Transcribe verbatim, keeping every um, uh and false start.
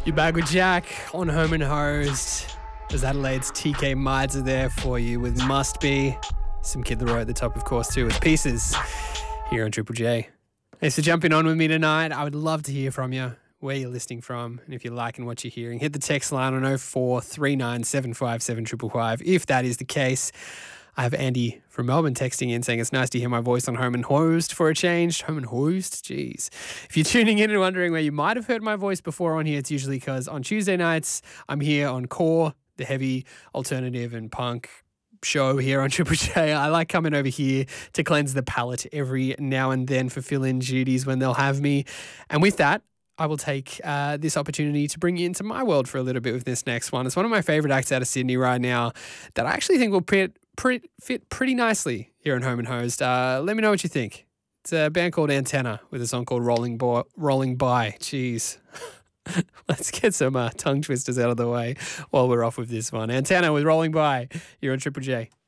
You're back with Jack on Home and Hosed. There's Adelaide's T K Mides are there for you with Must Be. Some Kid Laroi at the top, of course, too, with Pieces here on Triple J. Thanks for jumping on with me tonight. I would love to hear from you, where you're listening from, and if you're liking what you're hearing. Hit the text line on oh four three nine seven five seven five five five. If that is the case, I have Andy from Melbourne texting in saying it's nice to hear my voice on Home and Hosed for a change. Home and Hosed? Jeez. If you're tuning in and wondering where you might have heard my voice before on here, it's usually because on Tuesday nights, I'm here on Core, the heavy alternative and punk show here on Triple J. I like coming over here to cleanse the palate every now and then for fill-in duties when they'll have me. And with that, I will take uh, this opportunity to bring you into my world for a little bit with this next one. It's one of my favourite acts out of Sydney right now that I actually think will fit, fit, fit pretty nicely here on Home and Hosed. Uh, let me know what you think. It's a band called Antenna with a song called Rolling, Bo- Rolling By. Jeez. Let's get some uh, tongue twisters out of the way while we're off with this one. Antenna with Rolling By here on Triple J.